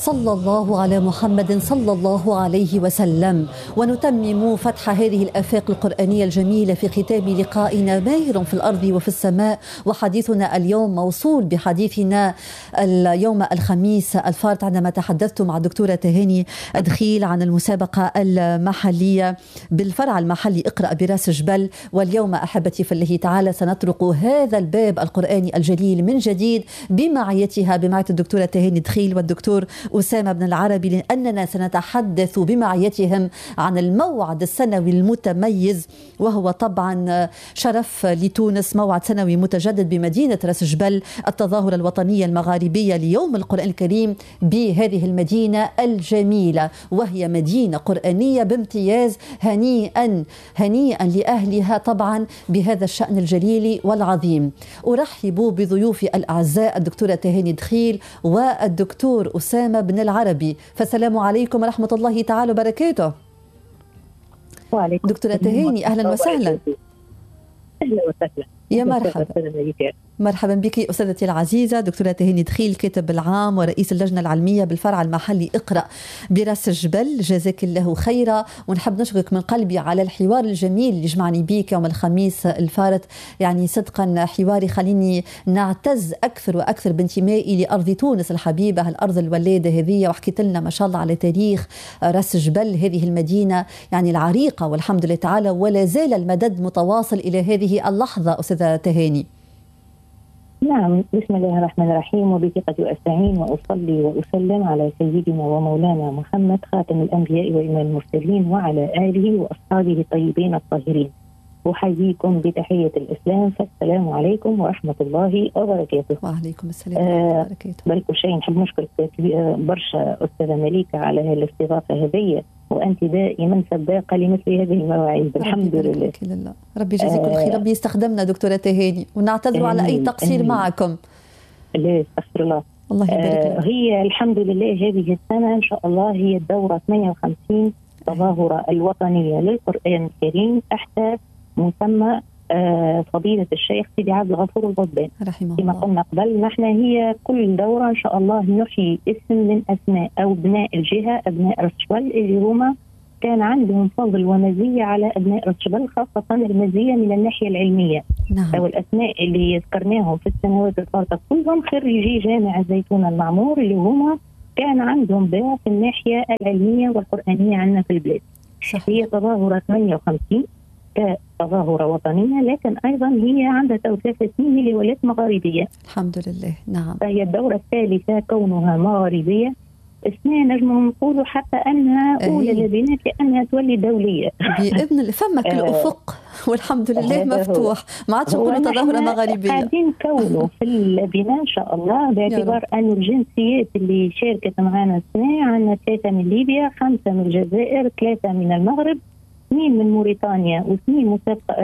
صلى الله على محمد صلى الله عليه وسلم. ونتمم فتح هذه الآفاق القرآنية الجميلة في ختام لقائنا ماهر في الأرض وفي السماء. وحديثنا اليوم موصول بحديثنا اليوم الخميس الفارط، عندما تحدثت مع الدكتورة تهاني دخيل عن المسابقة المحلية بالفرع المحلي اقرأ براس جبل. واليوم أحبتي في الله تعالى سنطرق هذا الباب القرآني الجليل من جديد بمعية الدكتورة تهاني دخيل والدكتور أسامة بن العربي، لأننا سنتحدث بمعيتهم عن الموعد السنوي المتميز، وهو طبعا شرف لتونس، موعد سنوي متجدد بمدينة راس جبل، التظاهرة الوطنية المغاربية ليوم القرآن الكريم بهذه المدينة الجميلة، وهي مدينة قرآنية بامتياز. هنيئا هنيئا لأهلها طبعا بهذا الشأن الجليل والعظيم. أرحب بضيوفي الأعزاء الدكتورة تهاني دخيل والدكتور أسامة بن العربي، فالسلام عليكم ورحمة الله تعالى وبركاته. وعليكم دكتورة تهاني أهلا وسهلا. أهلا وسهلا يا مرحبا. مرحبا بك أستاذتي العزيزة دكتورة تهاني دخيل، الكاتب العام ورئيس اللجنة العلمية بالفرع المحلي اقرأ براس الجبل، جزاك الله خيرا. ونحب نشكرك من قلبي على الحوار الجميل اللي جمعني بيك يوم الخميس الفارط، يعني صدقا حواري خليني نعتز أكثر وأكثر بانتمائي لأرض تونس الحبيبة، الأرض الولادة هذه. وحكيت لنا ما شاء الله على تاريخ راس جبل، هذه المدينة يعني العريقة والحمد لله تعالى، ولا زال المدد متواصل إلى هذه اللحظة أستاذة تهاني. نعم، بسم الله الرحمن الرحيم، وبثقة أستعين وأصلي وأسلم على سيدنا ومولانا محمد خاتم الأنبياء وإمام المرسلين وعلى آله وأصحابه الطيبين الطاهرين. أحييكم بتحية الإسلام، فالسلام عليكم ورحمة الله وبركاته. وعليكم السلام ورحمة الله وبركاته. بل شيء نحب نشكرك برشا أستاذة مليكة على الاستضافة هذه، وأنت دائما سباقة لمثل هذه المواعيد. الحمد لله. ربي يجزيكم الخير، ربي يستخدمنا دكتورة تهاني، ونعتذر على أي تقصير معكم. لا استغفر الله. الله يبارك. هي الحمد لله هذه السنة إن شاء الله هي الدورة 58 تظاهرة الوطنية للقرآن الكريم تحت مسمى فضيلة الشيخ سيدي عبد الغفور الغضبان رحمه كما الله. قلنا قبل. نحن هي كل دورة إن شاء الله نحيي اسم من أسماء أو أبناء الجهة، أبناء راس جبل اللي هما كان عندهم فضل ومزية على أبناء راس جبل، خاصة المزية من الناحية العلمية. نعم. أو الأسماء اللي ذكرناهم في السنوات الفارطة كلهم خريجي جامعة زيتون المعمور، اللي هما كان عندهم باع في الناحية العلمية والقرآنية عندنا في البلاد. صحيح. هي تظاهرة 58 كتظاهرة وطنية، لكن أيضا هي عندها توثيق اسمه لولايات مغاربية. الحمد لله. نعم. فهي الدورة الثالثة كونها مغاربية، اسمها نجم نقولوا حتى أنها أولى اللبنات لأنها تولي دولية بإذن الله. فمك الأفق والحمد لله مفتوح، ما عادش نقولوا تظاهرة مغاربية. قاعدين كونوا في اللبنان إن شاء الله، باعتبار أن الجنسيات اللي شاركت معنا السنة عندنا 3 من ليبيا، 5 من الجزائر، 3 من المغرب، 2 من موريتانيا، و2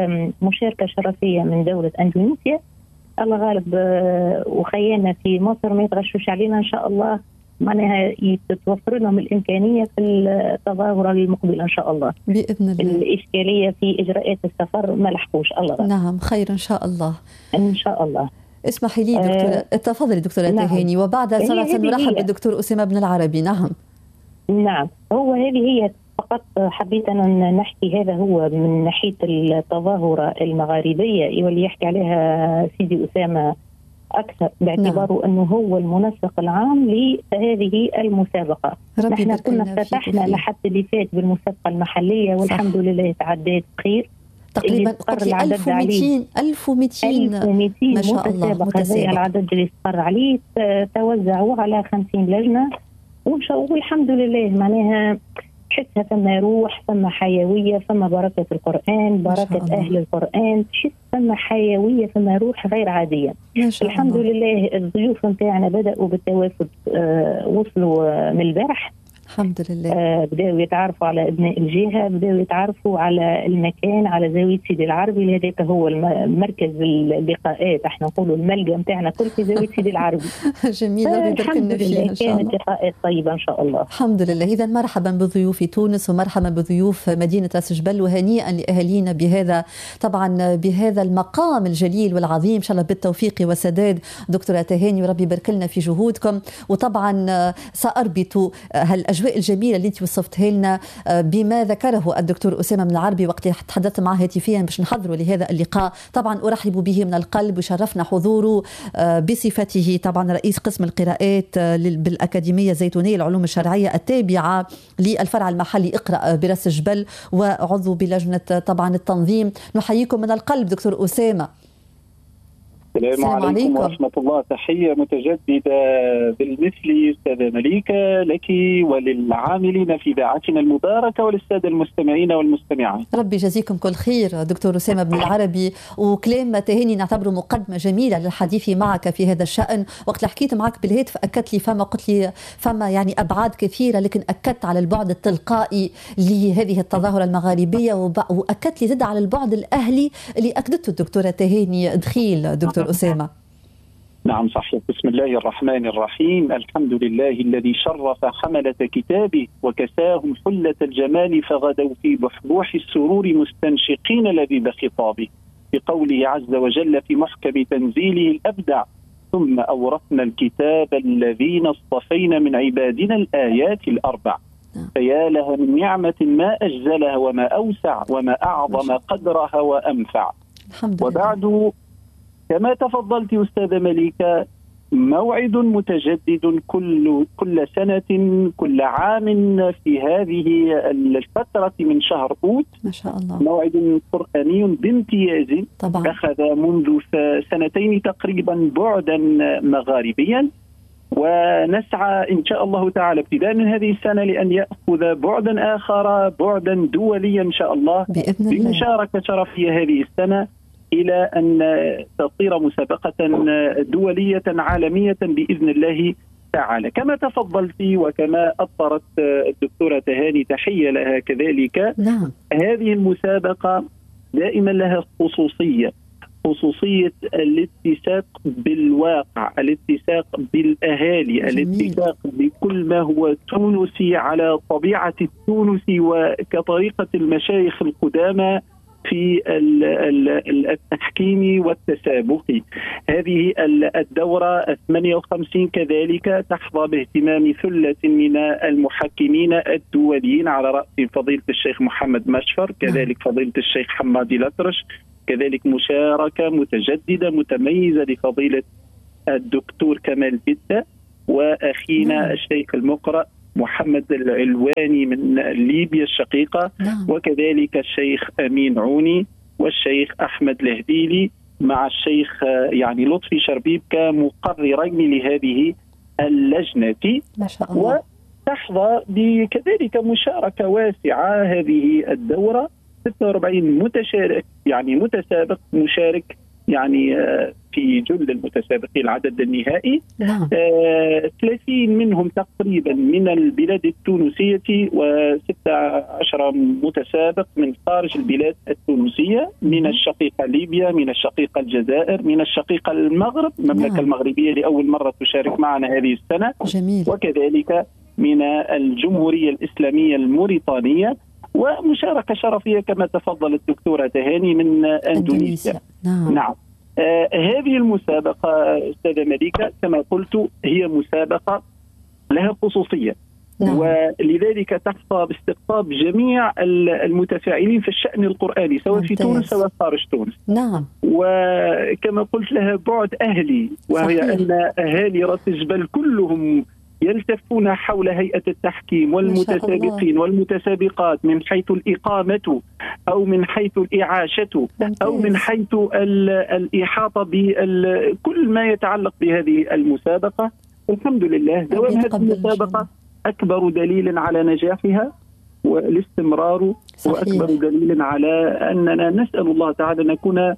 مشاركة شرفية من دولة أندونيسيا. الله غالب وخيانا في مصر ما يتغشوش علينا إن شاء الله، معناها يتوفر لهم الإمكانية في التظاهرة المقبلة إن شاء الله بإذن الله. الإشكالية في إجراءات السفر ما لحقوش. الله غالب. نعم خير إن شاء الله. إن شاء الله. اسمحي لي دكتورة، تفضلي دكتورة تهاني، وبعد سنرحب بالدكتور أسامة بن العربي. نعم. نعم، هذه هي فقط حبيت أن نحكي، هذا هو من ناحية التظاهرة المغاربية واللي يحكي عليها سيدي أسامة أكثر، باعتباره أنه هو المنسق العام لهذه المسابقة. نحن كنا فتحنا لحد اللي فات بالمسابقة المحلية والحمد لله تعديت بخير، تقريبا 1200 ما شاء الله متسابق. هذا العدد اللي استقر عليه توزعوا على 50 لجنة، والحمد لله معناها تحسها ثم روح، ثم حيوية، ثم بركة القرآن، بركة أهل القرآن، تحس ثم حيوية، ثم روح غير عادية. الحمد لله الضيوف نتاعنا بدأوا بالتوافد، وصلوا من البارح الحمد لله. بداوا يتعرفوا على أبناء الجهة، بداوا يتعرفوا على المكان، على زاوية سيدي العربي. هذاك هو مركز اللقاءات، احنا نقولوا الملقى نتاعنا كل في زاوية سيدي العربي. جميل، ربي يبارك لنا فيها إن شاء الله. كانت لقاءات طيبة إن شاء الله. الحمد لله. إذا مرحبا بضيوف تونس ومرحبا بضيوف مدينة راس جبل، وهنيئا لأهالينا بهذا طبعا بهذا المقام الجليل والعظيم. إن شاء الله بالتوفيق وسداد دكتورة تهاني، وربي يبارك لنا في جهودكم. وطبعا سأربط هالأجواء الجميلة اللي انت وصفتها لنا بما ذكره الدكتور أسامة من العربي وقت تحدثت معه هاتفيا باش نحضروا لهذا اللقاء. طبعا أرحب به من القلب وشرفنا حضوره بصفته طبعا رئيس قسم القراءات بالأكاديمية الزيتونية للعلوم الشرعية التابعة للفرع المحلي اقرأ براس جبل، وعضو بلجنة طبعا التنظيم. نحييكم من القلب دكتور أسامة. السلام عليكم ورحمة الله. تحية متجددة بالمثل أستاذة مليكة لك وللعاملين في إذاعتنا المباركة وللسادة المستمعين والمستمعات. ربي يجزيكم كل خير دكتور أسامة بن العربي. وكلام تهاني نعتبره مقدمة جميلة للحديث معك في هذا الشأن. وقت اللي حكيت معك بالهاتف أكدت لي قلت لي فما يعني أبعاد كثيرة، لكن أكدت على البعد التلقائي لهذه التظاهرة المغاربية، وأكدت لي زد على البعد الأهلي اللي أكدته الدكتورة تهاني دخيل دكتور أسامة. نعم صحيح. بسم الله الرحمن الرحيم. الحمد لله الذي شرف حملة كتابه وكساهم حلة الجمال فغدوا في بحبوح السرور مستنشقين لذيذ خطابه، بقوله عز وجل في محكم تنزيله الأبدع: ثم أورثنا الكتاب الذين اصطفينا من عبادنا الآيات الأربع. فيا لها من نعمة ما أجزلها وما أوسع وما أعظم قدرها وأنفع. وبعد كما تفضلت أستاذة مليكة، موعد متجدد كل سنة كل عام في هذه الفترة من شهر أوت. ما شاء الله. موعد قرآني بامتياز طبعا. أخذ منذ سنتين تقريبا بعدا مغاربيا، ونسعى إن شاء الله تعالى ابتداء من هذه السنة لأن يأخذ بعدا آخر، بعدا دوليا إن شاء الله بإذن الله، بمشاركة شرفية هذه السنة إلى أن تصير مسابقة دولية عالمية بإذن الله تعالى. كما تفضلت وكما أطرت الدكتورة تهاني، تحية لها كذلك. نعم. هذه المسابقة دائما لها خصوصية الاتساق بالواقع، الاتساق بالأهالي، الاتساق بكل ما هو تونسي على طبيعة التونس وكطريقة المشايخ القدامى في التحكيم والتسابق. هذه الدورة 58 كذلك تحظى باهتمام ثلة من المحكمين الدوليين على رأس فضيلة الشيخ محمد مشفر، كذلك فضيلة الشيخ حمادي الأطرش، كذلك مشاركة متجددة متميزة لفضيلة الدكتور كمال بتة، وأخينا الشيخ المقرأ محمد العلواني من ليبيا الشقيقة، وكذلك الشيخ أمين عوني والشيخ أحمد الهديلي مع الشيخ يعني لطفي شربيب كمقررين لهذه اللجنة. ما شاء الله. وتحظى بكذلك مشاركة واسعة هذه الدورة، 46 متشارك يعني متسابق مشارك يعني في جل المتسابقين العدد النهائي. 30 منهم تقريبا من البلاد التونسية، و16 متسابق من خارج البلاد التونسية، من الشقيقة ليبيا، من الشقيقة الجزائر، من الشقيقة المغرب، المملكة المغربية لأول مرة تشارك معنا هذه السنة. جميل. وكذلك من الجمهورية الإسلامية الموريتانية، ومشاركة شرفية كما تفضل الدكتورة تهاني من أندونيسيا. نعم. هذه المسابقة أستاذة مليكة كما قلت هي مسابقة لها خصوصية. ولذلك تحظى باستقطاب جميع المتفاعلين في الشأن القرآني سواء في تونس سواء خارج تونس. نعم. وكما قلت لها بعد أهلي، وهي صحيح. أن أهالي راس جبل كلهم يلتفون حول هيئة التحكيم والمتسابقين والمتسابقات، من حيث الإقامة أو من حيث الإعاشة أو من حيث الإحاطة بكل ما يتعلق بهذه المسابقة. الحمد لله دوام هذه المسابقة أكبر دليل على نجاحها والاستمرار، وأكبر دليل على أننا نسأل الله تعالى أن نكون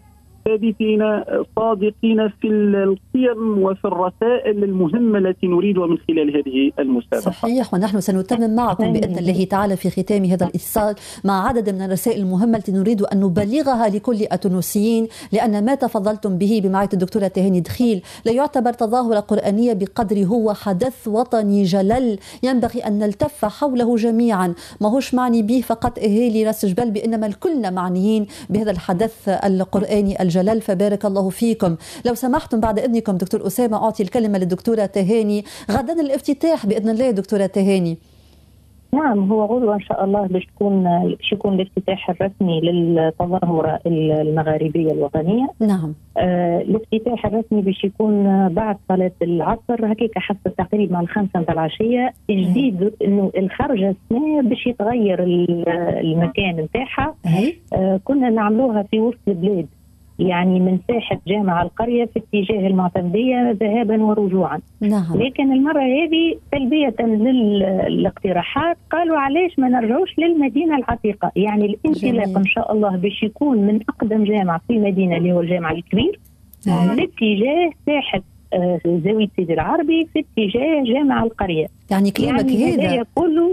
ثابتين صادقين في القيم وفي الرسائل المهمة التي نريدها من خلال هذه المسابقة. صحيح، ونحن سنتمم معكم بإذن الله تعالى في ختام هذا الاتصال مع عدد من الرسائل المهمة التي نريد أن نبلغها لكل التونسيين، لأن ما تفضلتم به بمعية الدكتورة تهاني دخيل لا يعتبر تظاهرة قرآنية بقدر هو حدث وطني جلل ينبغي أن نلتف حوله جميعا. ما هوش معني به فقط أهالي راس جبل، بإنما الكلنا معنيين بهذا الحدث القرآني الجلل، فبارك الله فيكم. لو سمحتم بعد إذنكم دكتور أسامة أعطي الكلمة للدكتورة تهاني. غدا الافتتاح بإذن الله دكتورة تهاني. نعم، هو غدوة إن شاء الله باش يكون الافتتاح الرسمي للتظاهرة المغاربية الوطنية. نعم. الافتتاح الرسمي باش يكون بعد صلاة العصر هكاك حسب التقريب مع 5 متاع العشية. جديد إنه الخرجة السنة باش يتغير المكان نتاعها. كنا نعملوها في وسط البلاد، يعني من ساحة جامع القرية في اتجاه المعتمدية ذهابا ورجوعا. نعم. لكن المرة هذه تلبية للاقتراحات قالوا علاش ما نرجعوش للمدينة العتيقة، يعني الانطلاق إن شاء الله باش يكون من أقدم جامع في المدينة اللي هو الجامع الكبير في اتجاه ساحة زاوية سيدي العربي في اتجاه جامع القرية. يعني كلامك يعني هذا كله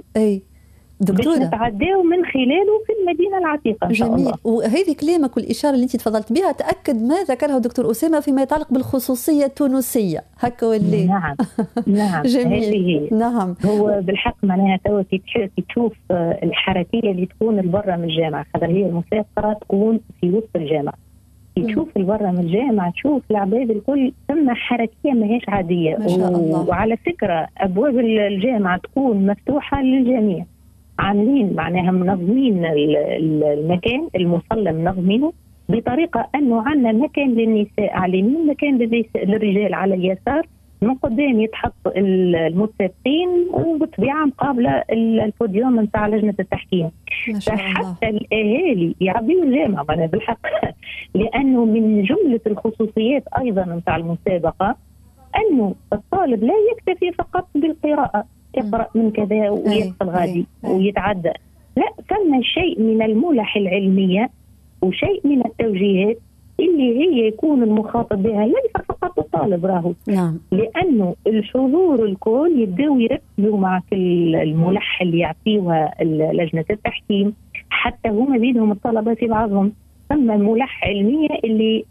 دكتورة باش نتعداو من خلاله في المدينة العتيقة إن شاء جميل. الله. وهذه كلامك والإشارة اللي أنت تفضلت بها تأكد ما ذكره دكتور أسامة فيما يتعلق بالخصوصية التونسية، هكا واللي نعم نعم جميل. نعم، هو بالحق معناها توا كي تشوف الحركية اللي تكون البرة من الجامعة، خاطر هي المسابقة تكون في وسط الجامعة، كي تشوف البرة من الجامعة تشوف العباد الكل ثم حركية ماهيش عادية. ما شاء الله. وعلى فكرة أبواب الجامعة تكون مفتوحة للجميع، عاملين معناها منظمين المكان المصلى منظمينه بطريقة أنه عندنا مكان للنساء على اليمين، مكان للرجال على اليسار، من قدام يتحط المتسابقين وبطبيعة مقابلة البوديوم نتاع لجنة التحكيم. فحتى الأهالي يعبيوا الجامعة معناها بالحق لأنه من جملة الخصوصيات أيضا نتاع المسابقة أنه الطالب لا يكتفي فقط بالقراءة، يقرأ من كذا ويدخل غادي ويتعدى، لا، ثم شيء من الملح العلمية وشيء من التوجيهات اللي هي يكون المخاطب بها ليس فقط الطالب راهو. نعم. لأنه الحضور الكل يبدأوا يركزوا مع الملح اللي يعطيوها لجنة التحكيم، حتى هما بيدهم الطلبة في بعضهم ثم ملح علمية اللي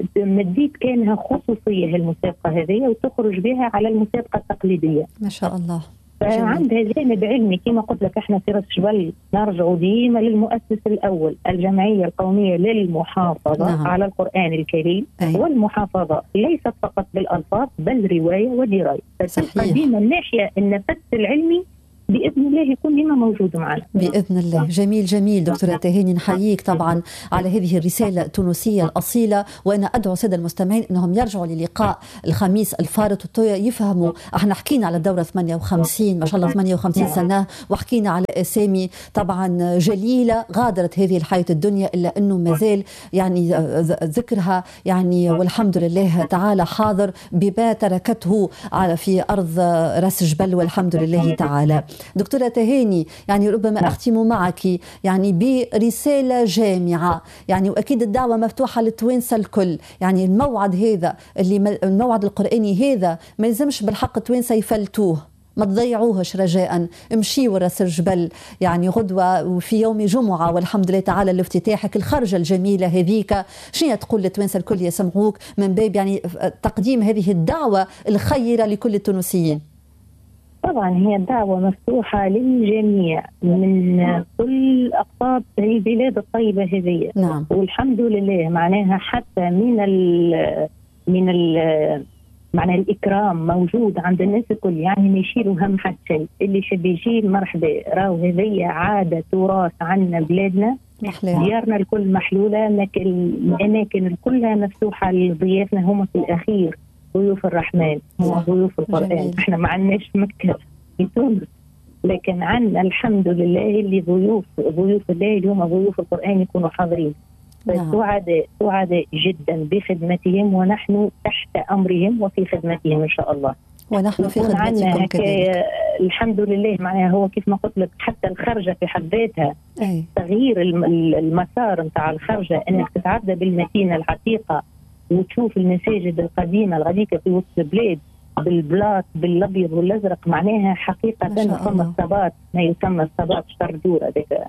مديت كانها خصوصية المسابقة هذه وتخرج بها على المسابقة التقليدية. ما شاء الله. عندها جانب علمي كما قلت لك. احنا في راس جبل نرجع ديما للمؤسس الاول، الجمعيه القوميه للمحافظه نعم. على القران الكريم. والمحافظه ليست فقط بالالفاظ بل روايه ودرايه، فتبقى ديما الناحيه النفس العلمي بإذن الله يكون ديما موجود معنا بإذن الله. جميل جميل دكتورة تهاني، نحييك طبعا على هذه الرسالة التونسية الأصيلة، وأنا أدعو السادة المستمعين أنهم يرجعوا للقاء الخميس الفارط يفهموا. احنا حكينا على الدورة 58 ما شاء الله 58 سنة، وحكينا على أسامي طبعا جليلة غادرت هذه الحياة الدنيا إلا أنه مازال يعني ذكرها يعني والحمد لله تعالى حاضر بما تركته في أرض راس جبل والحمد لله تعالى. دكتورة تهاني، يعني ربما أختم معك يعني برسالة جامعة، يعني وأكيد الدعوة مفتوحة للتوانسة الكل. يعني الموعد هذا الموعد القرآني هذا ما يلزمش بالحق التوانسة يفلتوه، ما تضيعوهش رجاء، امشيوا راس الجبل يعني غدوة وفي يوم جمعة والحمد لله تعالى لافتتاحك الخرجة الجميلة هذيك. شنو تقول للتوانسة الكل يسمعوك من باب يعني تقديم هذه الدعوة الخيرة لكل التونسيين؟ طبعا هي الدعوة مفتوحة للجميع من كل أقطاب البلاد الطيبة هذه. نعم. والحمد لله معناها حتى من معناها الإكرام موجود عند الناس الكل، يعني ما يشيلوا هم حد شيء. اللي شب يجي مرحبا، راهو هذه عادة تراث عنا بلادنا، ديارنا الكل محلولة، الأماكن كلها مفتوحة لضيافنا. هم في الأخير ضيوف الرحمن، هم ضيوف القرآن. احنا ما عندناش مكتب في تونس، لكن عندنا الحمد لله اللي ضيوف الله اليوم ضيوف القرآن يكونوا حاضرين. سعداء جدا بخدمتهم، ونحن تحت أمرهم وفي خدمتهم إن شاء الله. ونحن في خدمتكم كذلك. الحمد لله معناها هو كيف ما قلت لك حتى الخرجة في حد ذاتها تغيير المسار نتاع الخرجة، انك تتعدى بالمدينة العتيقة وتشوف المساجد القديمة الغديكة في وسط البلاد بالبلاط بالابيض والازرق، معناها حقيقة ثم الصبات ما يسمى الصبات شطردور هذاك.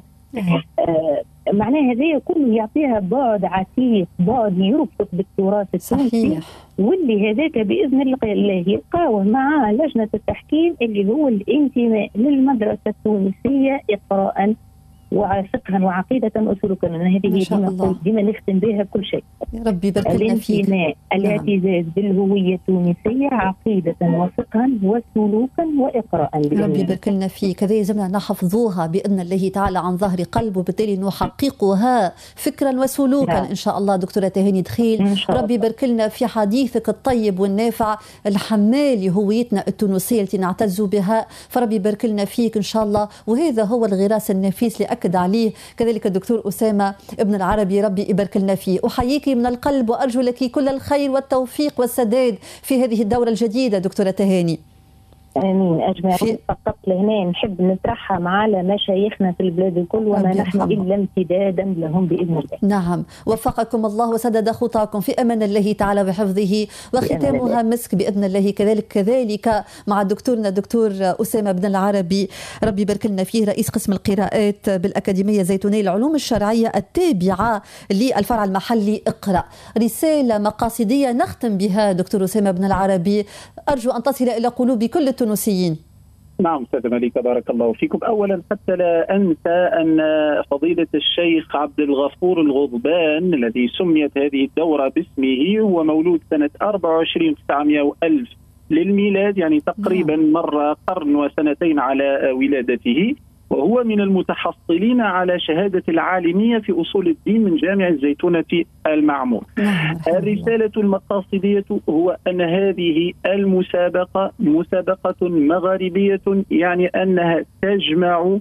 معناها هذا كله يعطيها بعد عتيق، بعد يربطك بالتراث التونسي، واللي هذاك باذن الله يلقاوه مع لجنه التحكيم اللي هو الانتماء للمدرسه التونسيه اقراء وفقها وعقيده وسلوكا. هذه ديما نختم بها كل شيء. يا ربي يبارك لنا فيك. الانتماء، الاعتزاز بالهويه التونسيه عقيده وفقها وسلوكا واقراء. يا ربي يبارك لنا فيك. هذه يلزمنا نحفظوها باذن الله تعالى عن ظهر قلب، وبالتالي نحققها فكرا وسلوكا ان شاء الله. دكتوره تهاني دخيل، ربي يبارك لنا في حديثك الطيب والنافع الحمال لهويتنا التونسيه التي نعتز بها، فربي يبارك لنا فيك ان شاء الله. وهذا هو الغراس النفيس اللي أكد عليه كذلك الدكتور أسامة ابن العربي، ربي يبارك لنا فيه. أحييك من القلب وأرجو لك كل الخير والتوفيق والسداد في هذه الدورة الجديدة دكتورة تهاني. امين اجمعين. فقط لهنا نحب نترحم على مشايخنا في البلاد الكل، وما نحن الا امتدادا لهم باذن الله. نعم، وفقكم الله وسدد خطاكم في امان الله تعالى وحفظه، وختامها مسك باذن الله. كذلك مع دكتورنا الدكتور اسامه بن العربي، ربي يبارك لنا فيه، رئيس قسم القراءات بالاكاديميه الزيتونيه للعلوم الشرعيه التابعه للفرع المحلي اقرأ. رساله مقاصديه نختم بها دكتور اسامه بن العربي، ارجو ان تصل الى قلوب كل التونسيين. نعم أستاذ مليكة بارك الله فيكم. أولا حتى لا أنسى أن فضيلة الشيخ عبد الغفور الغضبان الذي سميت هذه الدورة باسمه هو مولود سنة 24,900 للميلاد، يعني تقريبا مر قرن وسنتين على ولادته، وهو من المتحصلين على شهادة العالمية في أصول الدين من جامع الزيتونة المعمور. الرسالة المقاصدية هو أن هذه المسابقة مسابقة مغاربية، يعني أنها تجمع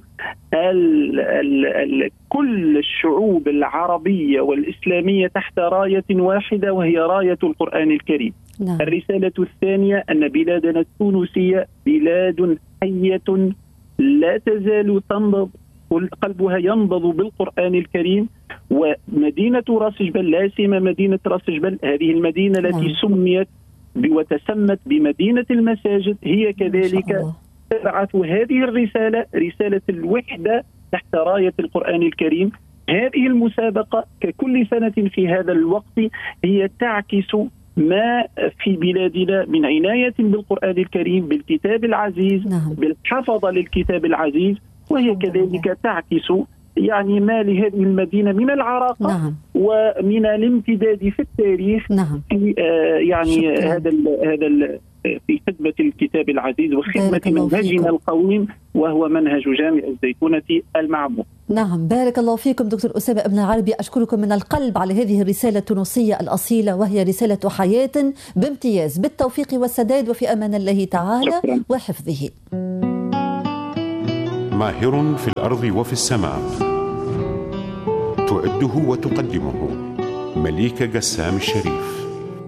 كل الشعوب العربية والإسلامية تحت راية واحدة، وهي راية القرآن الكريم. الرسالة الثانية أن بلادنا التونسية بلاد حية لا تزال تنبض، قلبها ينبض بالقرآن الكريم. ومدينة راس جبل، لا سيما مدينة راس جبل، هذه المدينة التي سميت وتسمت بمدينة المساجد، هي كذلك تبعث هذه الرسالة، رسالة الوحدة تحت راية القرآن الكريم. هذه المسابقة ككل سنة في هذا الوقت هي تعكس ما في بلادنا من عناية بالقرآن الكريم، بالكتاب العزيز، بالحفظة للكتاب العزيز، وهي كذلك تعكس يعني ما لهذه المدينة من العراقة ومن الامتداد في التاريخ في يعني هذا في خدمة الكتاب العزيز وخدمة منهجنا القويم، وهو منهج جامع الزيتونة المعمور. نعم، بارك الله فيكم دكتور أسامة ابن العربي، أشكركم من القلب على هذه الرسالة التونسية الأصيلة، وهي رسالة حياة بامتياز، بالتوفيق والسداد وفي أمان الله تعالى وحفظه. ماهر في الأرض وفي السماء، تعده وتقدمه مليكة قسام الشريف.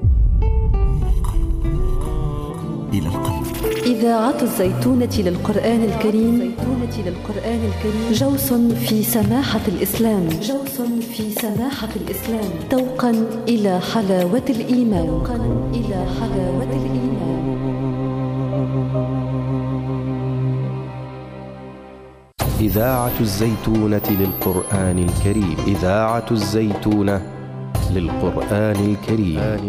إلى القلب. إذاعة الزيتونة للقرآن الكريم، جوس في سماحة الإسلام، توقا إلى حلاوة الإيمان. إذاعة الزيتونة للقرآن الكريم، إذاعة الزيتونة للقرآن الكريم.